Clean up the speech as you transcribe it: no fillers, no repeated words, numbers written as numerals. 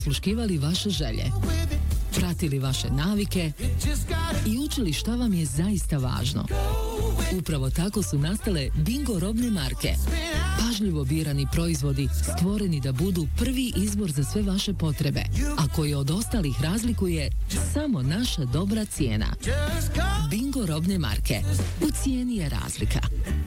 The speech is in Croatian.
Sluškivali vaše želje, pratili vaše navike i učili šta vam je zaista važno. Upravo tako su nastale Bingo robne marke. Pažljivo birani proizvodi stvoreni da budu prvi izbor za sve vaše potrebe, a koji od ostalih razlikuje samo naša dobra cijena. Bingo robne marke. U cijeni je razlika.